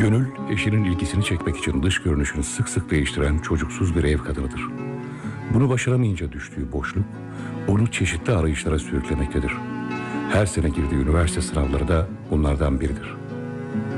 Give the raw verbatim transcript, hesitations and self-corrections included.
Gönül, eşinin ilgisini çekmek için dış görünüşünü sık sık değiştiren çocuksuz bir ev kadınıdır. Bunu başaramayınca düştüğü boşluk, onu çeşitli arayışlara sürüklemektedir. Her sene girdiği üniversite sınavları da bunlardan biridir.